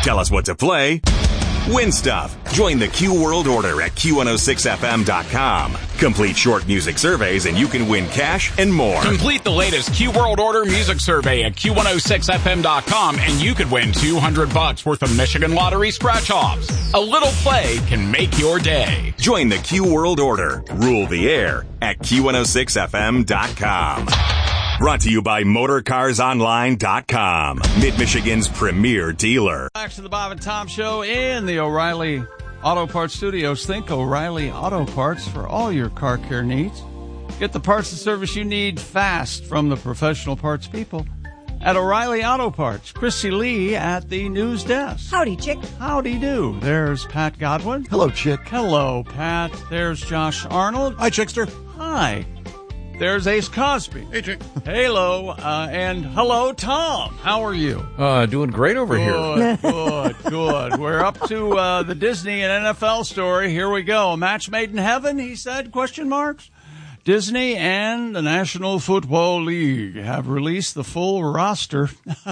Tell us what to play. Win stuff. Join the Q World Order at Q106FM.com. Complete short music surveys and you can win cash and more. Complete the latest Q World Order music survey at Q106FM.com and you could win $200 worth of Michigan Lottery scratch-offs. A little play can make your day. Join the Q World Order. Rule the air at Q106FM.com. Brought to you by MotorCarsOnline.com, Mid-Michigan's premier dealer. Back to the Bob and Tom Show in the O'Reilly Auto Parts Studios. Think O'Reilly Auto Parts for all your car care needs. Get the parts and service you need fast from the professional parts people at O'Reilly Auto Parts. Chrissy Lee at the news desk. Howdy, Chick. Howdy do. There's Pat Godwin. Hello, Chick. Hello, Pat. There's Josh Arnold. Hi, Chickster. Hi. There's Ace Cosby. Hey, Chick. Hello, and hello, Tom. How are you? Doing great over here. Good. We're up to the Disney and NFL story. Here we go. A match made in heaven, he said, ? Disney and the National Football League have released the full roster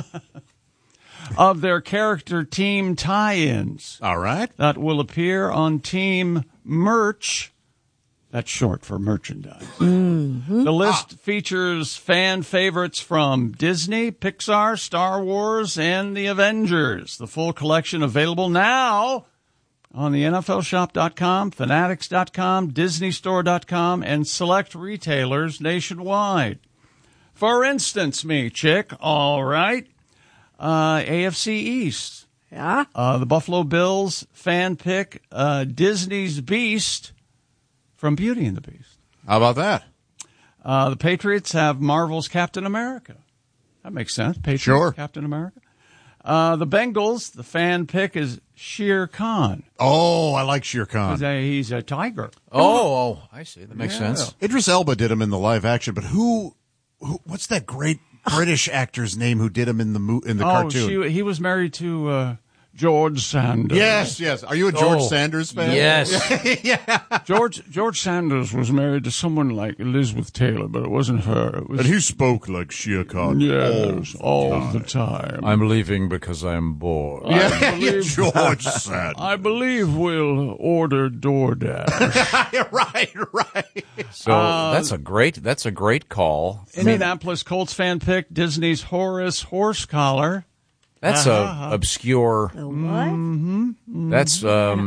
of their character team tie-ins. All right. That will appear on team merch. That's short for merchandise. Mm-hmm. The list features fan favorites from Disney, Pixar, Star Wars, and the Avengers. The full collection available now on the NFLshop.com, Fanatics.com, DisneyStore.com, and select retailers nationwide. For instance, Chick, all right, AFC East. Yeah? The Buffalo Bills fan pick, Disney's Beast, from Beauty and the Beast. How about that? The Patriots have Marvel's Captain America. That makes sense. Patriots, sure. Captain America. The Bengals, the fan pick is Shere Khan. Oh, I like Shere Khan. He's a tiger. Oh, I see. That makes sense. Idris Elba did him in the live action, but who what's that great British actor's name who did him in the cartoon? He was married to George Sanders. Yes. Are you a George Sanders fan? Yes. Yeah. George Sanders was married to someone like Elizabeth Taylor, but it wasn't her. It was, And he spoke like Shere Khan. Yes, all the time. I'm leaving because I'm bored. George Sanders. I believe we'll order DoorDash. Right. So that's a great call. Indianapolis Colts fan pick Disney's Horace Horsecollar. That's obscure. The what? Mm-hmm. That's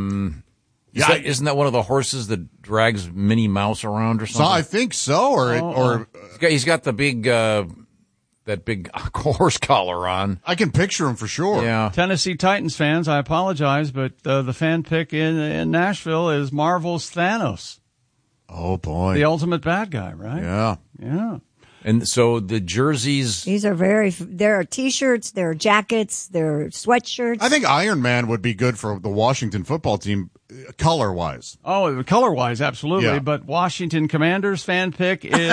isn't that one of the horses that drags Minnie Mouse around or So something? I think so, or He's got the big that big horse collar on. I can picture him for sure. Yeah. Tennessee Titans fans, I apologize, but the fan pick in Nashville is Marvel's Thanos. Oh boy, The ultimate bad guy, right? Yeah. And so the jerseys. These are there are T-shirts, there are jackets, there are sweatshirts. I think Iron Man would be good for the Washington football team, color-wise. Oh, color-wise, absolutely. Yeah. But Washington Commanders fan pick is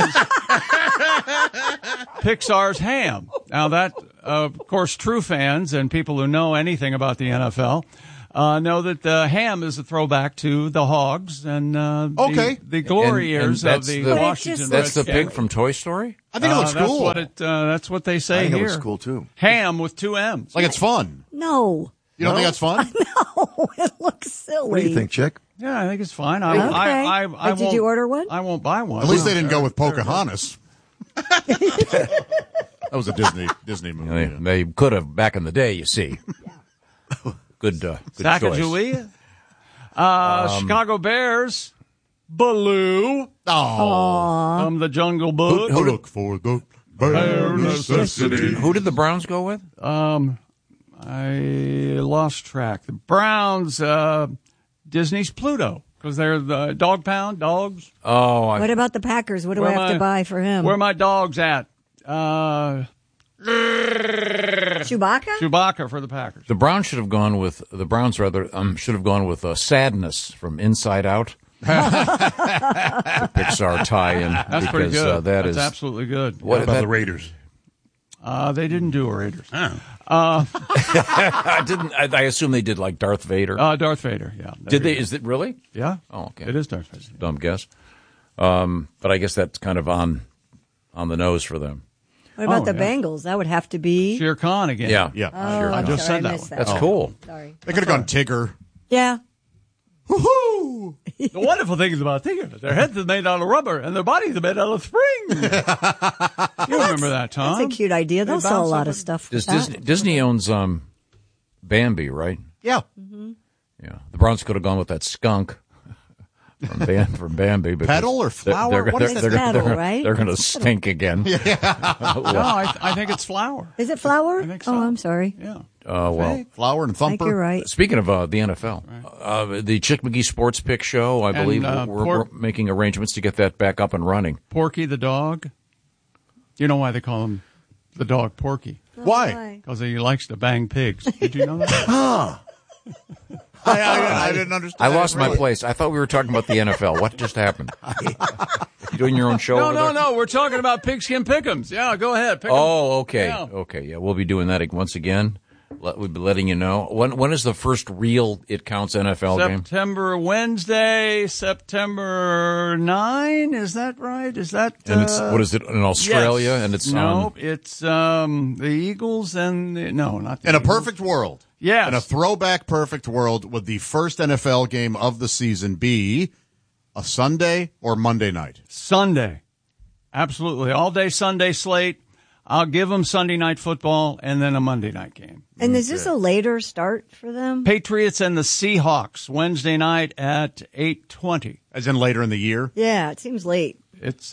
Pixar's Ham. Now that, of course, true fans and people who know anything about the NFL know that the Ham is a throwback to the Hogs and the glory years of the Washington That's the Redskins. pig from Toy Story? I think it looks cool. That's what they say I think here. it looks cool, too. Ham with two M's. Like it's fun. No. You don't think that's fun? No, it looks silly. What do you think, Chick? Yeah, I think it's fine. Okay. Did you order one? I won't buy one. At least they didn't go with Pocahontas. That was a Disney movie. They could have back in the day, you see. Good choice. Sacagawea. Chicago Bears. Baloo. From the Jungle Book. Look for the bare necessity. Who did the Browns go with? I lost track. The Browns, Disney's Pluto, because they're the dog pound dogs. Oh, What about the Packers? What do I have to buy for him? Where are my dogs at? Chewbacca? Chewbacca for the Packers. the Browns should have gone with Sadness from Inside Out. The Pixar tie-in. That's pretty good. That's absolutely good. What about the Raiders? They didn't do a Raiders. I assume they did like Darth Vader. Darth Vader, yeah. Did they? Is it really? Yeah. Oh, okay. It is Darth Vader. Dumb guess. But I guess that's kind of on the nose for them. What about Oh, the yeah. Bengals? That would have to be. Shere Khan again. Yeah. Yeah. Oh, sure. I I'm just sorry, said that missed one. That's cool. Sorry. They could have gone Tigger. Yeah. Woohoo! The wonderful thing is about Tigger, their heads are made out of rubber and their bodies are made out of springs. You remember that, Tom? That's a cute idea. They'll sell a bounce lot up of and- stuff. Does with that. Disney owns Bambi, right? Yeah. Yeah. The Browns could have gone with that skunk from Bambi. because Petal or flower? What is that? It's petal, right? They're going to It's stink again. No, I think it's flour. Is it flour? I think so. Oh, I'm sorry. Yeah. Well, Flower and I think Thumper. you're right. speaking of the NFL, the Chick McGee Sports Pick Show, I believe we're making arrangements to get that back up and running. Porky the dog. You know why they call him the dog Porky? Why? Because he likes to bang pigs. Did you know that? I didn't understand. I lost my Really? place. I thought we were talking about the NFL. What just happened? You doing your own show? over there? No. We're talking about Pigskin Pick'ems. Yeah, go ahead. Pick 'em. Oh, okay. Yeah. Okay, yeah, we'll be doing that once again. We'll be letting you know. When is the first real It Counts NFL game? Wednesday, September 9. Is that right? Is that? And it's what is it in Australia? Yes. And it's It's the Eagles and not the In a Eagles. perfect world. Yes. In a throwback perfect world, would the first NFL game of the season be a Sunday or Monday night? Sunday. Absolutely. All day Sunday slate. I'll give them Sunday night football and then a Monday night game. And is this a later start for them? Patriots and the Seahawks Wednesday night at 8:20. As in later in the year? Yeah, it seems late. It's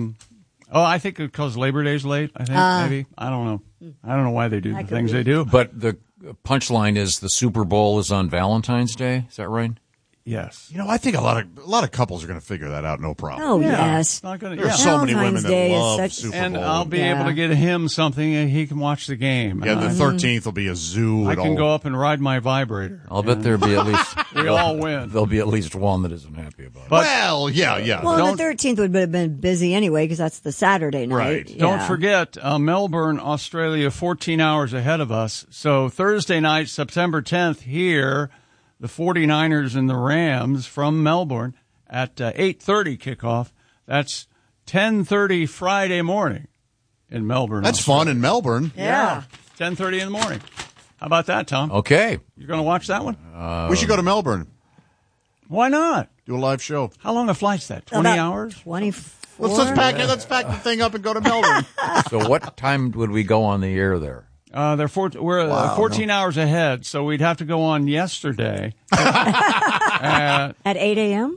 I think because Labor Day's late. I think maybe I don't know. I don't know why they do the could things be. they do. But the punchline is the Super Bowl is on Valentine's Day. Is that right? Yes. You know, I think a lot of couples are going to figure that out, no problem. Oh, Yeah. yes. It's not gonna, There's yeah. so many women Valentine's that Day is love such- Super And Bowl. I'll be Yeah. able to get him something and he can watch the game. Yeah, And the I- 13th will be a zoo. I at can all. go up and ride my vibrator. I'll bet there'll be at least We all win. There'll be at least one that isn't happy about it. But Well, yeah. Well, Don't- the 13th would have been busy anyway because that's the Saturday night. Right. Yeah. Don't forget, Melbourne, Australia, 14 hours ahead of us. So Thursday night, September 10th, here, the 49ers and the Rams from Melbourne at 8:30 kickoff. That's 10:30 Friday morning in Melbourne. That's Australia. fun in Melbourne. Yeah. 10:30 in the morning. How about that, Tom? Okay. You're going to watch that one? We should go to Melbourne, Why not? do a live show. How long a flight's that? 20 About hours? 24. Let's pack the thing up and go to Melbourne. So what time would we go on the air there? We're 14 hours ahead, so we'd have to go on yesterday. At 8 a.m.?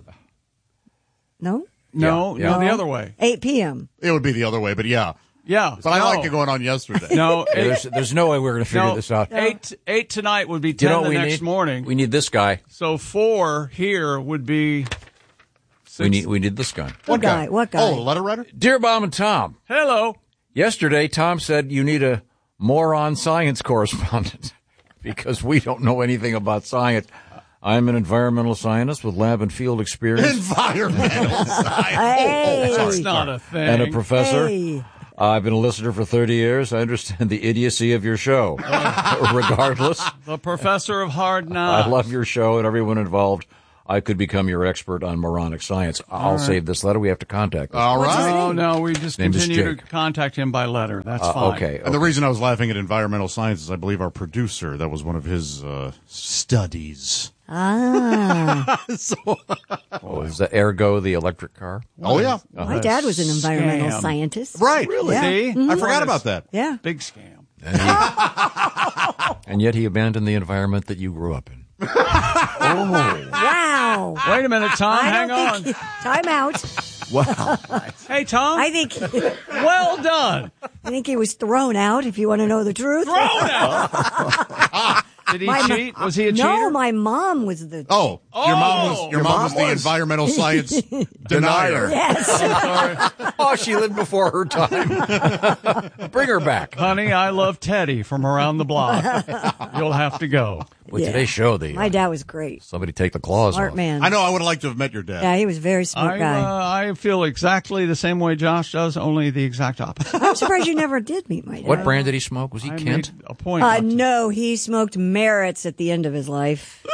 No? No, Yeah. the other way. 8 p.m. It would be the other way, but yeah. Yeah. But I no. like it going on yesterday. No, Yeah, there's no way we're going to figure no, this out. Eight tonight would be 10 You know what the we next need? morning. We need this guy. So 4 here would be 6. We need this guy. What guy? What guy? Oh, letter writer? Dear Bob and Tom, Hello. yesterday Tom said you need a moron science correspondent because we don't know anything about science. I'm an environmental scientist with lab and field experience Environmental science. Hey. That's not a thing. and a professor. Hey. I've been a listener for 30 years. I understand the idiocy of your show. Regardless, The professor of hard knocks. I love your show and everyone involved. I could become your expert on moronic science. I'll save this letter. We have to contact this. All What's his right. Oh, no, we just Name is continue to Jake. contact him by letter. That's fine. Okay. And the reason I was laughing at environmental science is I believe our producer, that was one of his studies. Ah. Oh, is that Ergo the electric car? Oh, yeah. My dad was an environmental Scam. scientist. Right. Really? See? I forgot about that. Yeah. Big scam. And yet he abandoned the environment that you grew up in. Wow. Wait a minute, Tom. I Hang don't on. think. Time out. Hey, Tom. I think. Well done. I think he was thrown out. If you want to know the truth. Thrown out. Did he cheat? Was he a cheater? No, my mom was the. Oh, your mom was the environmental science denier. Yes. Oh, she lived before her time. Bring her back. Honey, I love Teddy from around the block. You'll have to go. Well, Yeah. today's show, My dad was great. somebody take the claws Smart off. man. I know I would have liked to have met your dad. Yeah, he was a very smart guy. I feel exactly the same way Josh does, only the exact opposite. I'm surprised you never did meet my dad. What brand did he smoke? Was he I Kent? made a point. not to- No, he smoked Merritts at the end of his life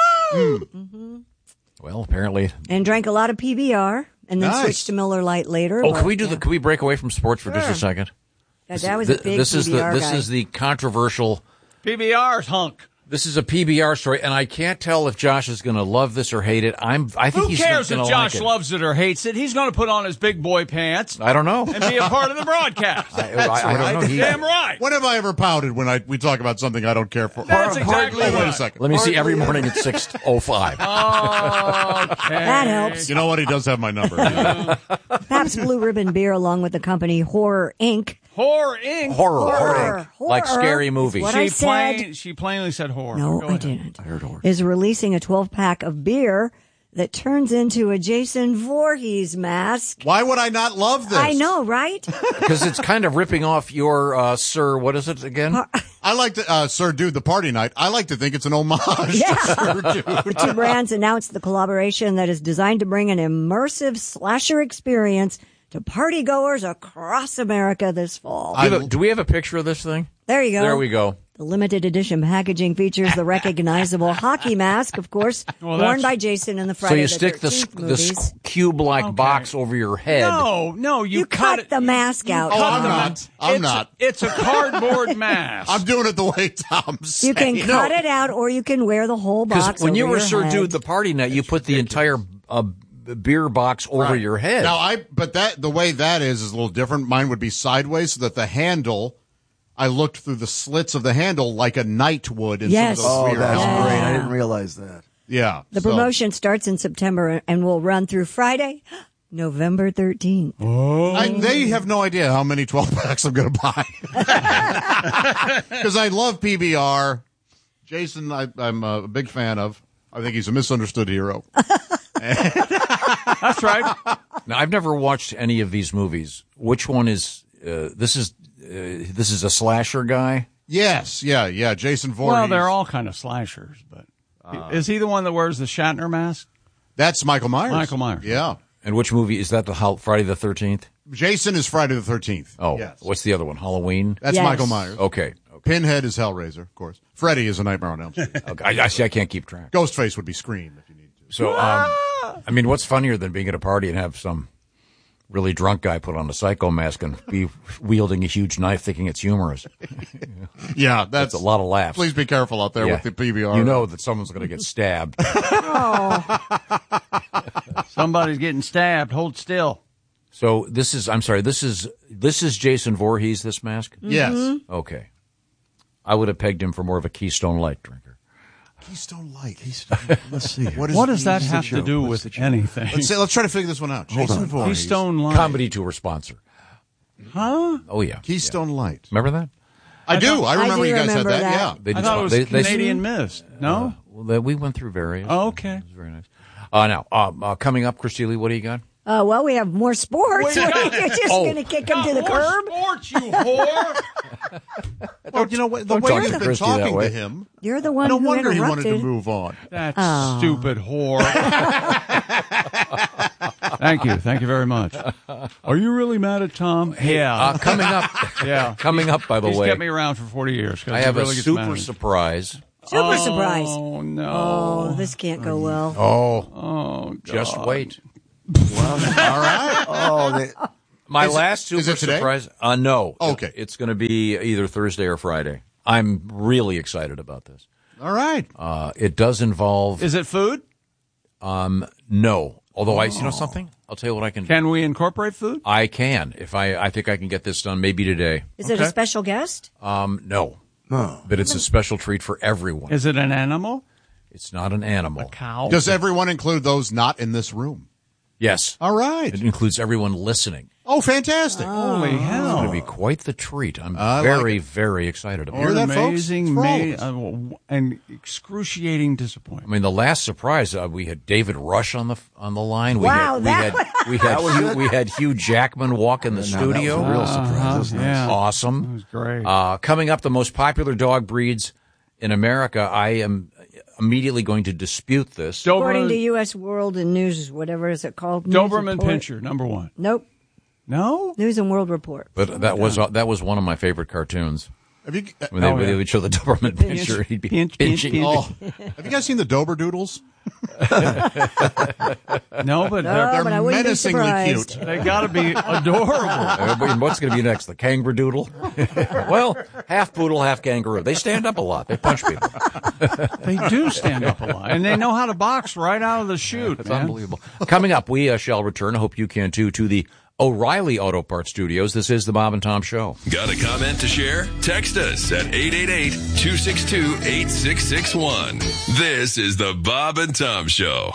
Well, apparently. and drank a lot of PBR and then Nice. switched to Miller Lite later. Oh, but, can we do yeah. can we break away from sports for just a second? That was a big this is PBR this guy. is the controversial. PBR's hunk. This is a PBR story, and I can't tell if Josh is going to love this or hate it. I think Who he's cares going if to Josh like it. loves it or hates it? He's going to put on his big boy pants I don't know. and be a part of the broadcast. I don't know. Damn right. When have I ever pouted when we talk about something I don't care for? That's exactly Wait a right. second. Let me see every morning at 6:05. Okay. That helps. You know what? He does have my number. Pabst Blue Ribbon Beer, along with the company Horror Inc. Horror Inc. Horror. Like Horror scary movies. is what I said. She plainly said horror. No, Go I ahead. didn't. I heard horror. Is releasing a 12-pack of beer that turns into a Jason Voorhees mask. Why would I not love this? I know, right? Because it's kind of ripping off your Sir. What is it again? I like to, Sir Dude, the party night. I like to think it's an homage Yeah. to Sir Dude. The two brands announced the collaboration that is designed to bring an immersive slasher experience to partygoers across America this fall. Do we have a picture of this thing? There you go. There we go. The limited edition packaging features the recognizable hockey mask, of course, worn that's- by Jason in the So Friday you the stick the 13th movies. cube-like box over your head. No, You cut the mask out. Oh, I'm Tom. not. I'm not. It's a cardboard mask. I'm doing it the way Tom's saying. You can cut it out, or you can wear the whole box. Because when you over were your Sir head. Dude the party night, you put the entire beer box over your head. Now, but the way that is a little different. Mine would be sideways so that the handle, I looked through the slits of the handle like a knight would in Yes. some of those Oh, weird that's houses. great. I didn't realize that. Yeah. The so- promotion starts in September and will run through Friday, November 13th. They have no idea how many 12-packs I'm going to buy. Because I love PBR. Jason, I'm a big fan of. I think he's a misunderstood hero. That's right. Now, I've never watched any of these movies. Which one is this is a slasher guy? Yes, yeah. Jason Voorhees. Well, they're all kind of slashers, but is he the one that wears the Shatner mask? That's Michael Myers. Michael Myers. Yeah. And which movie is that? Friday the 13th? Jason is Friday the 13th. Oh, Yes. what's the other one? Halloween? That's Yes. Michael Myers. Okay. Pinhead is Hellraiser, of course. Freddy is A Nightmare on Elm Street. Okay. I see. I can't keep track. Ghostface would be Scream if you need to. So, I mean, what's funnier than being at a party and have some really drunk guy put on a psycho mask and be wielding a huge knife thinking it's humorous? Yeah, That's a lot of laughs. Please be careful out there Yeah. with the PBR. You know that someone's going to get stabbed. Somebody's getting stabbed. Hold still. So this is Jason Voorhees, this mask? Yes. Okay. I would have pegged him for more of a Keystone Light drinker. Keystone Light. Let's see. What does that have to do with anything? Let's try to figure this one out. Jason Voorhees. Keystone Light. Comedy Tour sponsor. Huh? Oh, yeah. Keystone Light. Remember that? I do. I remember do you guys had remember that. that. Yeah. They I thought it was they- Canadian Mist. No? well, we went through various. Oh, okay. It was very nice. Now, coming up, Christy Lee, what do you got? Well, we have more sports. Well, you got- You're just going to kick them to the More curb? sports, you whore. Well, you know what? The don't way talk you've to been Christy that talking way. to him, You're the one no who wonder he interrupted. wanted to move on. That stupid whore. Thank you. Thank you very much. Are you really mad at Tom? Yeah. Coming up, Yeah. coming up, by the He's way, kept me around for 40 years. 'cause I he have really a gets mad at super me. surprise. Super surprise. Oh, no. Oh, this can't go well. Oh, just wait. All right. Oh, My Is it- last super is it today? surprise. No. Okay. It's going to be either Thursday or Friday. I'm really excited about this. All right. It does involve Is it food? no. Although you know something, I'll tell you what I can do. Can we incorporate food? I can if I think I can get this done maybe today. Is it a special guest? No, no. but it's a special treat for everyone. Is it an animal? It's not an animal. Cow? Does everyone include those not in this room? Yes. All right. It includes everyone listening. Oh, fantastic. Holy It's hell. going to be quite the treat. I'm I like very, it. very excited about Hear it. that, folks? Amazing, It's for all of us. and excruciating I disappointment. mean, the last surprise we had David Rush on the line. Wow, we had Hugh Jackman walk in the studio. That was a real surprise. That was nice. Yeah. Awesome. It was great. Coming up, the most popular dog breeds in America. I am immediately going to dispute this. According to Doberman, U.S. World and News, whatever is it called? News Doberman Report? Pinscher, number one. Nope. No? News and World Report. But that was one of my favorite cartoons. Have you, When Oh, they yeah. would show the Doberman Pinscher, he'd be Pinch, pinching. pinch. oh, have you guys seen the Doberdoodles? No, but No, but I wouldn't be menacingly surprised. cute. they got to be adorable. What's going to be next? The kangaroo doodle? Well, half poodle, half kangaroo. They stand up a lot. They punch people. They do stand up a lot, and they know how to box right out of the chute. It's man. unbelievable. Coming up, we shall return. I hope you can too, to the O'Reilly Auto Parts Studios. This is the Bob and Tom Show. Got a comment to share? Text us at 888-262-8661. This is the Bob and Tom Show.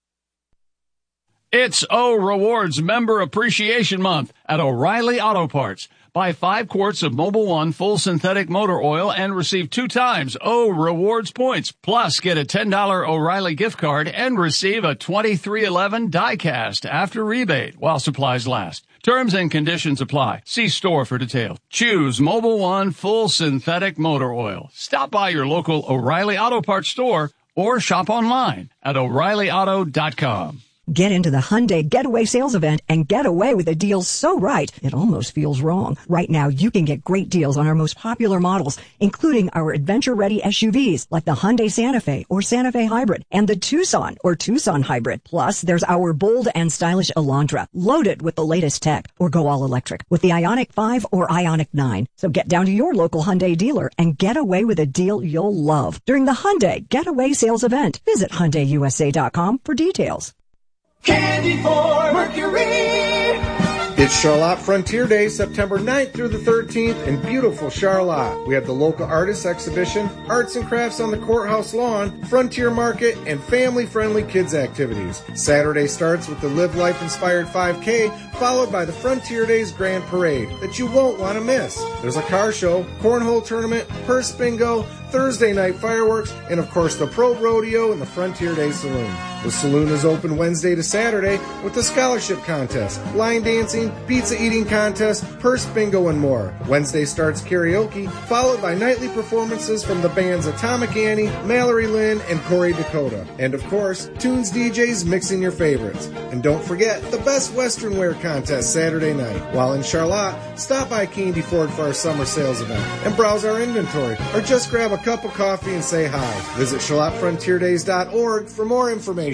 It's O Rewards Member Appreciation Month at O'Reilly Auto Parts. Buy 5 quarts of Mobil 1 full synthetic motor oil and receive 2 times O Rewards points. Plus, get a $10 O'Reilly gift card and receive a 2311 die-cast after rebate while supplies last. Terms and conditions apply. See store for details. Choose Mobil 1 full synthetic motor oil. Stop by your local O'Reilly Auto Parts store or shop online at O'ReillyAuto.com. Get into the Hyundai Getaway Sales Event and get away with a deal so right, it almost feels wrong. Right now, you can get great deals on our most popular models, including our adventure-ready SUVs like the Hyundai Santa Fe or Santa Fe Hybrid and the Tucson or Tucson Hybrid. Plus, there's our bold and stylish Elantra, loaded with the latest tech, or go all electric with the Ioniq 5 or Ioniq 9. So get down to your local Hyundai dealer and get away with a deal you'll love during the Hyundai Getaway Sales Event. Visit HyundaiUSA.com for details. Candy for Mercury. It's Charlotte Frontier Day, September 9th through the 13th in beautiful Charlotte. We have the local artists exhibition, arts and crafts on the courthouse lawn, frontier market, and family-friendly kids activities. Saturday starts with the Live Life-inspired 5K, followed by the Frontier Days Grand Parade that you won't want to miss. There's a car show, cornhole tournament, purse bingo, Thursday night fireworks, and of course the Probe Rodeo and the Frontier Day Saloon. The saloon is open Wednesday to Saturday with the scholarship contest, line dancing, pizza eating contest, purse bingo, and more. Wednesday starts karaoke, followed by nightly performances from the bands Atomic Annie, Mallory Lynn, and Corey Dakota. And of course, Tunes DJs mixing your favorites. And don't forget the Best Western Wear contest Saturday night. While in Charlotte, stop by Candy Ford for our summer sales event and browse our inventory, or just grab a cup of coffee and say hi. Visit CharlotteFrontierDays.org for more information.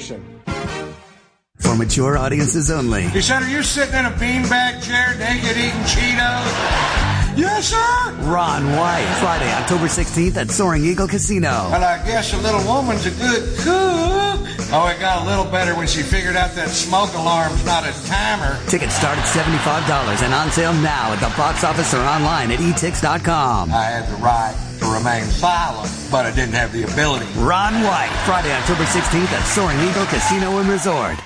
For mature audiences only. He said, are you sitting in a beanbag chair naked eating Cheetos? Yes, sir. Ron White, Friday, October 16th at Soaring Eagle Casino. Well, I guess a little woman's a good cook. Oh, it got a little better when she figured out that smoke alarm's not a timer. Tickets start at $75 and on sale now at the box office or online at etix.com. I had the right to remain silent, but I didn't have the ability. Ron White, Friday, October 16th at Soaring Eagle Casino and Resort.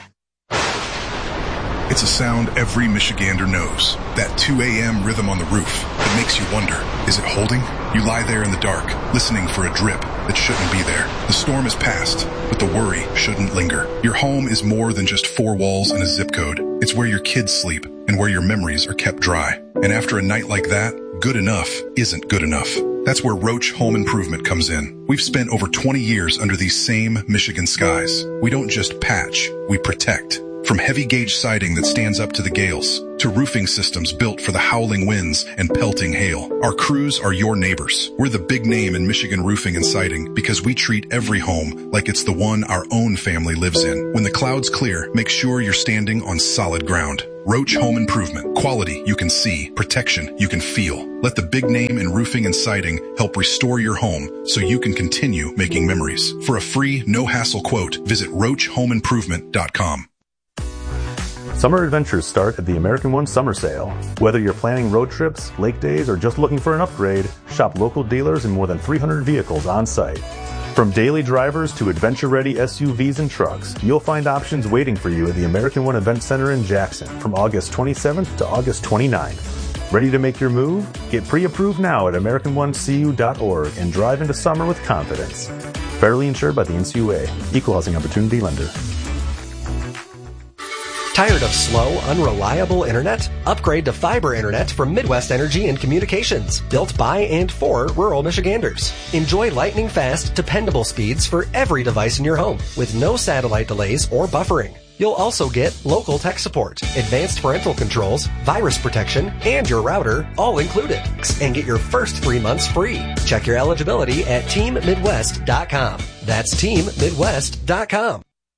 It's a sound every Michigander knows. That 2 a.m. rhythm on the roof that makes you wonder, is it holding? You lie there in the dark, listening for a drip that shouldn't be there. The storm is past, but the worry shouldn't linger. Your home is more than just 4 walls and a zip code. It's where your kids sleep and where your memories are kept dry. And after a night like that, good enough isn't good enough. That's where Roach Home Improvement comes in. We've spent over 20 years under these same Michigan skies. We don't just patch, we protect. From heavy gauge siding that stands up to the gales, to roofing systems built for the howling winds and pelting hail. Our crews are your neighbors. We're the big name in Michigan roofing and siding because we treat every home like it's the one our own family lives in. When the clouds clear, make sure you're standing on solid ground. Roach Home Improvement. Quality you can see. Protection you can feel. Let the big name in roofing and siding help restore your home so you can continue making memories. For a free, no-hassle quote, visit RoachHomeImprovement.com. Summer adventures start at the American One Summer Sale. Whether you're planning road trips, lake days, or just looking for an upgrade, shop local dealers in more than 300 vehicles on site. From daily drivers to adventure-ready SUVs and trucks, you'll find options waiting for you at the American One Event Center in Jackson from August 27th to August 29th. Ready to make your move? Get pre-approved now at AmericanOneCU.org and drive into summer with confidence. Federally insured by the NCUA. Equal Housing Opportunity Lender. Tired of slow, unreliable internet? Upgrade to fiber internet from Midwest Energy and Communications, built by and for rural Michiganders. Enjoy lightning-fast, dependable speeds for every device in your home, with no satellite delays or buffering. You'll also get local tech support, advanced parental controls, virus protection, and your router all included. And get your first 3 months free. Check your eligibility at TeamMidwest.com. That's TeamMidwest.com.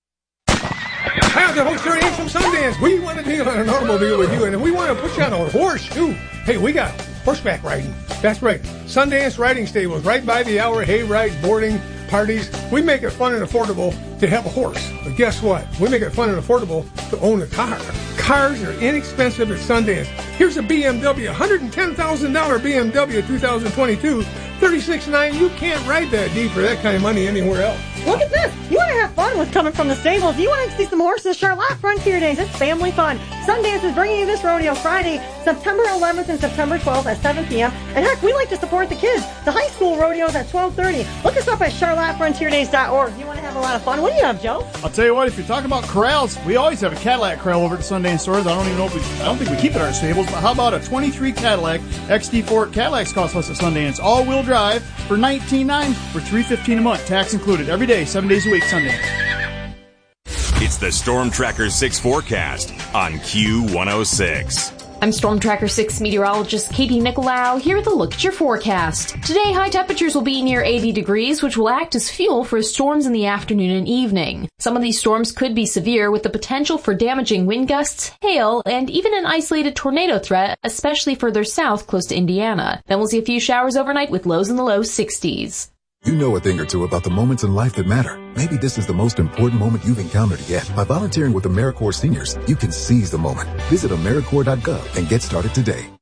Hi, the host Terry from Sundance. We want to deal on an automobile with you, and we want to put you on a horse, too. Hey, we got horseback riding. That's right. Sundance Riding Stables, right by the hour, hay ride, boarding, parties. We make it fun and affordable to have a horse. But guess what? We make it fun and affordable to own a car. Cars are inexpensive at Sundance. Here's a BMW, $110,000 BMW 2022, 36.9. You can't ride that deep for that kind of money anywhere else. Look at this. You want to have fun with coming from the stables. You want to see some horses. Charlotte Frontier Days. It's family fun. Sundance is bringing you this rodeo Friday, September 11th and September 12th at 7 p.m. And heck, we like to support the kids. The high school rodeos at 12:30. Look us up at charlottefrontierdays.org. You want to have a lot of fun. What do you have, Joe? I'll tell you what, if you're talking about corrals, we always have a Cadillac corral over at the Sundance stores. I don't think we keep it at our stables, but how about a 23 Cadillac XD4? Cadillacs cost less at Sundance. All-wheel drive for $19,900 for $315 a month, tax included. Every day, 7 days a week, Sundance. It's the Storm Tracker 6 forecast on Q106. I'm Storm Tracker 6 meteorologist Katie Nicolau here with a look at your forecast. Today, high temperatures will be near 80 degrees, which will act as fuel for storms in the afternoon and evening. Some of these storms could be severe, with the potential for damaging wind gusts, hail, and even an isolated tornado threat, especially further south close to Indiana. Then we'll see a few showers overnight with lows in the low 60s. You know a thing or two about the moments in life that matter. Maybe this is the most important moment you've encountered yet. By volunteering with AmeriCorps Seniors, you can seize the moment. Visit AmeriCorps.gov and get started today.